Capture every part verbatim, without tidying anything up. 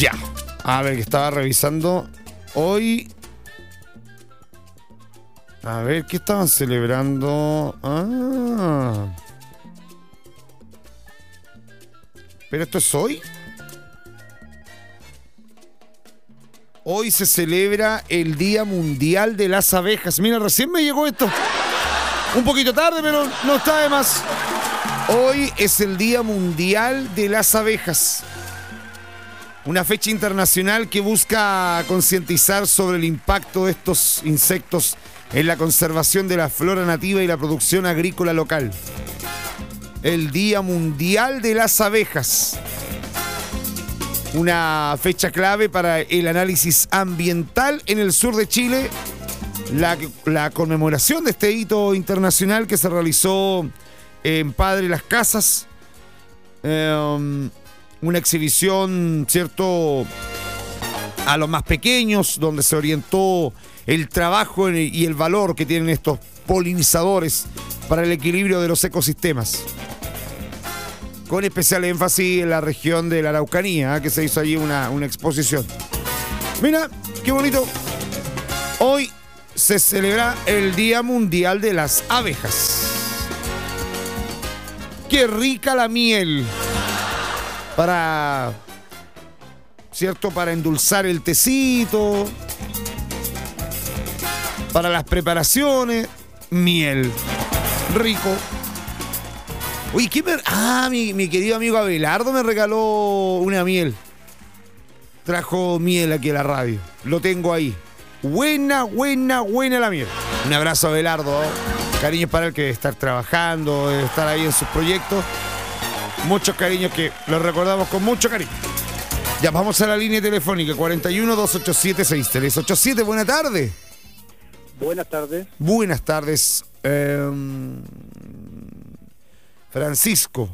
Ya. A ver, que estaba revisando. Hoy. A ver, ¿qué estaban celebrando? Ah. ¿Pero esto es hoy? Hoy se celebra el Día Mundial de las Abejas. Mira, recién me llegó esto. Un poquito tarde, pero no está de más. Hoy es el Día Mundial de las Abejas. Una fecha internacional que busca concientizar sobre el impacto de estos insectos en la conservación de la flora nativa y la producción agrícola local. El Día Mundial de las Abejas. Una fecha clave para el análisis ambiental en el sur de Chile. La, la conmemoración de este hito internacional que se realizó en Padre Las Casas. Eh, una exhibición, ¿cierto?, a los más pequeños, donde se orientó el trabajo y el valor que tienen estos polinizadores para el equilibrio de los ecosistemas. Con especial énfasis en la región de la Araucanía, ¿eh? Que se hizo allí una, una exposición. Mira, qué bonito. Hoy se celebra el Día Mundial de las Abejas. Qué rica la miel. Para, ¿cierto? Para endulzar el tecito. Para las preparaciones. Miel. Rico. Oye, ¿qué me... Ah, mi, mi querido amigo Abelardo me regaló una miel. Trajo miel aquí a la radio. Lo tengo ahí. Buena, buena, buena la miel. Un abrazo a Abelardo. Cariños para él, que debe estar trabajando, debe estar ahí en sus proyectos. Muchos cariños que los recordamos con mucho cariño. Ya vamos a la línea telefónica cuarenta y uno, doscientos ochenta y siete, sesenta y tres ochenta y siete. Buenas tardes. Buenas tardes. Buenas tardes. Eh, Francisco.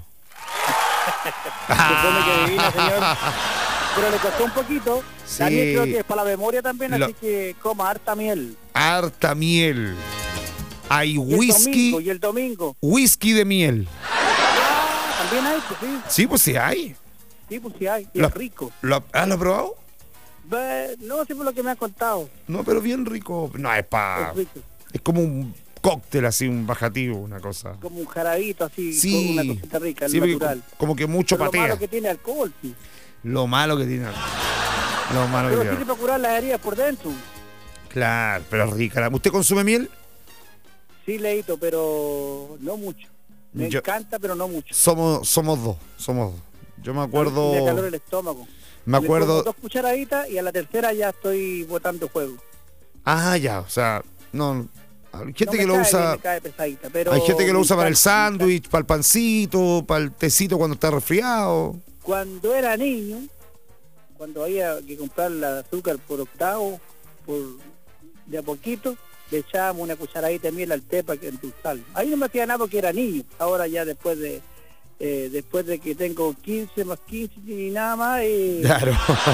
Supone que adivina, señor. Pero le costó un poquito. Sí. La miel creo que es para la memoria también, Lo... así que coma harta miel. Harta miel. Hay y whisky. El domingo, y el domingo. Whisky de miel. Ah, también hay, pues sí. Sí, pues sí hay. Sí, pues sí hay. Y Lo, es rico. Lo, ¿Has lo probado? Be, no, sí por lo que me han contado. No, pero bien rico. No, es para... Es, es como un cóctel así, un bajativo, una cosa. Como un jarabito así, sí, con una cosita rica, sí, natural. Como que mucho pero patea. Lo malo que tiene alcohol, sí. Lo malo que tiene alcohol. Lo malo pero que tiene. sirve para curar las heridas por dentro. Claro, pero es rica. ¿Usted consume miel? Sí, Leito, pero no mucho. Me Yo, encanta, pero no mucho. Somos, somos dos, somos dos. Yo me acuerdo... Me da calor el estómago. Me acuerdo... Le pongo dos cucharaditas y a la tercera ya estoy botando juego. Ah, ya, o sea, no... Hay gente no que lo cae, usa... me cae pesadita, pero hay gente que lo usa para el encanta, sándwich, para el pancito, para el tecito cuando está resfriado. Cuando era niño, cuando había que comprar el azúcar por octavo, por de a poquito, le echábamos una cucharadita de miel al té para que endulzarlo. Ahí no me hacía nada porque era niño. Ahora ya después de eh, después de que tengo quince más quince y nada más... Eh... Claro.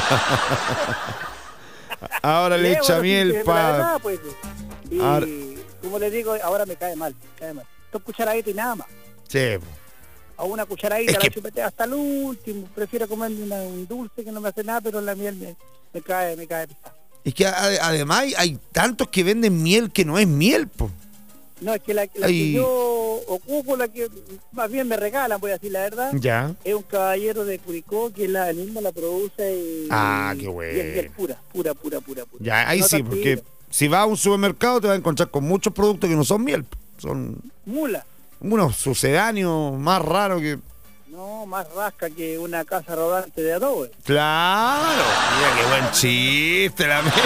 Ahora le echa miel para... Pues, y ahora... como le digo, ahora me cae mal, me cae mal. Dos cucharaditas y nada más. Sí. A una cucharadita es la que... chupete hasta el último. Prefiero comerme una, un dulce que no me hace nada, pero la miel me, me cae, me cae pesado. Es que además hay, hay tantos que venden miel que no es miel, po. No, es que la, la que yo ocupo, la que más bien me regalan, voy a decir la verdad, ya. Es un caballero de Curicó que la, él mismo la produce y, ah, qué bueno. Y es miel pura, pura, pura, pura, pura. Ya, ahí no sí, porque si vas a un supermercado te vas a encontrar con muchos productos que no son miel, son... mula. Unos sucedáneos más raros que... No, más rasca que una casa rodante de adobe. Claro. Mira qué buen chiste, el amigo.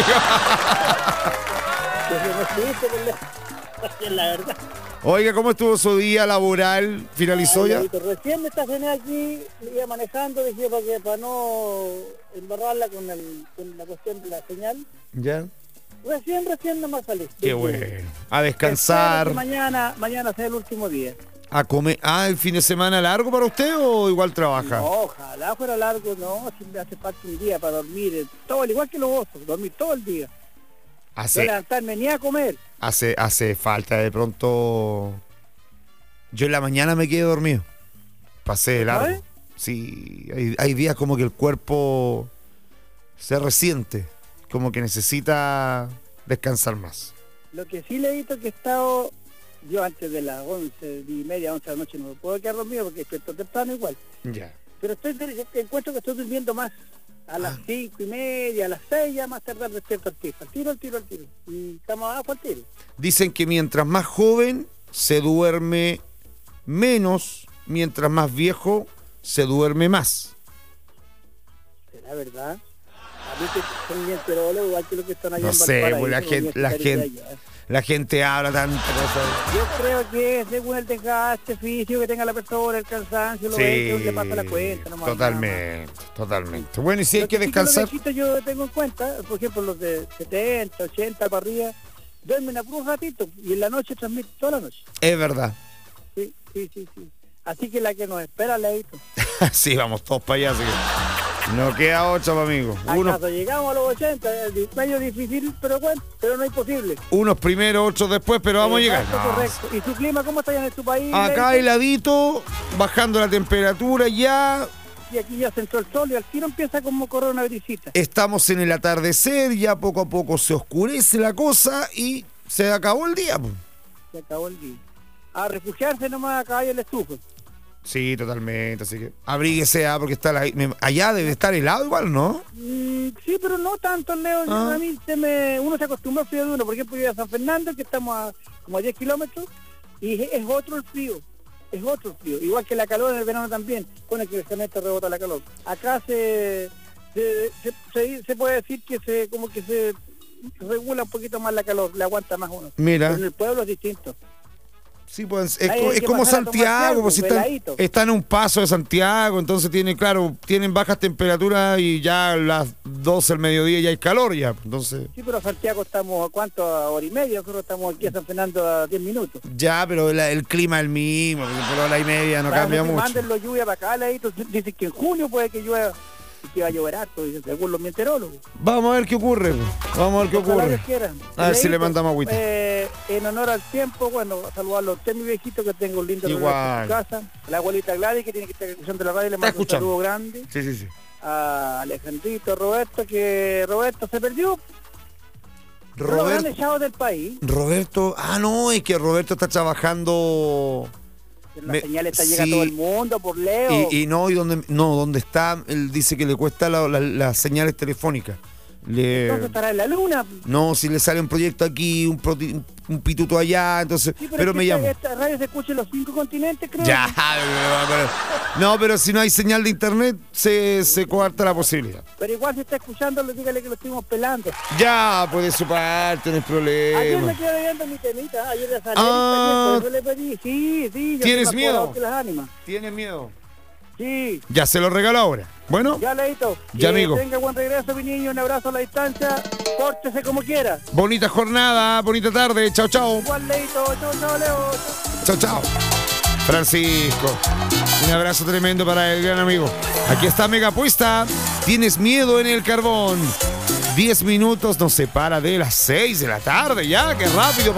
Pues no chiste, es la verdad. Oiga, ¿cómo estuvo su día laboral? ¿Finalizó Ay, ya? Lavito, recién me estacioné aquí, iba manejando, dije para, que, para no embarrarla con, el, con la cuestión de la señal. Ya. Recién, recién nomás salí. Qué bueno. A descansar. Mañana, mañana sea el último día. A comer. Ah, ¿el fin de semana largo para usted o igual trabaja? No, ojalá fuera largo, no, si me hace falta un día para dormir, todo, igual que los osos, dormir todo el día. Hace, no levantarme ni a comer. Hace, hace falta de pronto. Yo en la mañana me quedé dormido. Pasé de largo. ¿Sabes? Sí, hay, hay días como que el cuerpo se resiente, como que necesita descansar más. Lo que sí le he visto que he estado, yo antes de las once y media, once de la noche no me puedo quedar dormido porque despierto temprano igual. Ya. Pero estoy encuentro que estoy durmiendo más. A las Ah. cinco y media, a las seis ya más tardar despierto al tiro, al tiro, al tiro, al tiro. Y estamos abajo al tiro. Dicen que mientras más joven se duerme menos, mientras más viejo se duerme más. ¿Será verdad? A mí que son bien pero igual que los que están allá No en sé, Valparaíso, pues la no gente, voy a la quitar de gente, allá. la gente habla tanto. Yo creo que según el desgaste físico que tenga la persona, el cansancio, lo Sí, ve, le pasa la cuenta. Nomás, totalmente, totalmente. Bueno, y si hay Lo que sí descansar, los viejitos yo tengo en cuenta, por ejemplo, los de setenta, ochenta para arriba, duermen a puro ratito y en la noche transmiten toda la noche. es verdad. Sí, sí, sí, sí. Así que la que nos espera, Leito. Sí, vamos todos para allá, así que no queda ocho, amigos. Unos, ¿Acaso llegamos a los ochenta? Es medio difícil, pero bueno, pero no imposible. unos primero, ocho después, pero vamos a llegar. Exacto, No. correcto. ¿Y su clima cómo está allá en tu país? Acá Leito? heladito, bajando la temperatura ya. Y aquí ya se entró el sol y al tiro empieza como a correr una brisita. Estamos en el atardecer, ya poco a poco se oscurece la cosa y se acabó el día. Pues. Se acabó el día. A refugiarse nomás acá hay el estufa. Sí, totalmente, así que abríguese, ah, porque está la- me- allá debe estar helado igual, ¿no? Mm, sí, pero no tanto, Leo. Yo, Ah. A mí se me, uno se acostumbra al frío de uno. Por ejemplo, yo voy a San Fernando, que estamos a como a diez kilómetros, y es, es otro el frío. Es otro el frío. Igual que la calor en el verano también, con el que se mete rebota la calor. Acá se se, se, se- se puede decir que se como que se regula un poquito más la calor, le aguanta más uno. Mira. Pero en el pueblo es distinto. Sí, pues es, Ahí co- hay es que como pasar a tomar Santiago, algo, pues si están, veladito. están en un paso de Santiago, entonces tienen, claro, tienen bajas temperaturas y ya a las doce del mediodía ya hay calor ya, entonces... Sí, pero a Santiago estamos a cuánto, a hora y media, nosotros estamos aquí a San Fernando a diez minutos. Ya, pero la- el clima es el mismo, por hora y media no Para cambia que mucho. Mándenlo lluvia para acá, Leito. Dicen que en junio puede que llueva y que va a llover harto, dicen, según los meteorólogos. Vamos a ver qué ocurre, pues. vamos a ver qué Ojalá ocurre. Dios quiera. A ver si Leito, le mandamos agüita. Eh, en honor al tiempo, bueno, saludarlo a usted, mi viejito, que tengo un lindo regreso Igual. en su casa. A la abuelita Gladys, que tiene que estar escuchando la radio, le Está mando un escuchando. saludo grande. Sí, sí, sí. A Alejandrito, Roberto, que Roberto se perdió. Pero lo han Roberto, echado del país. Roberto, ah no, es que Roberto está trabajando La Me- señal está llega a sí. todo el mundo por Leo. y, y no, y donde, no, donde está, él dice que le cuesta la- la- las señales telefónicas. Le- Entonces estará en la luna. no, si le sale un proyecto aquí, un, proti- un pituto allá, entonces, Sí, pero es me que llama. esta, esta radio se escucha en los cinco continentes, creo. Ya, pero- no, pero si no hay señal de internet, se, se coarta la posibilidad. Pero igual si está escuchando, dígale que lo estuvimos pelando. Ya, pues de su parte, no hay Ayer me problema. quedé viendo mi temita, ayer le salí, Ah. por eso le pedí. Sí, sí. yo ¿Tienes soy más miedo? colorado que las ánimas. ¿Tienes miedo? Sí, Ya se lo regalo ahora. Bueno, ya Leito. Ya, Que amigo. Tenga buen regreso, mi niño, un abrazo a la distancia. Pórtese como quiera. bonita jornada, bonita tarde. Chao, chao. Igual Leito, chao, chao, Leo. Chao, chao. Francisco, un abrazo tremendo para el gran amigo. Aquí está Megapuesta. Tienes miedo en el carbón. Diez minutos nos separa de las seis de la tarde ya. Qué rápido.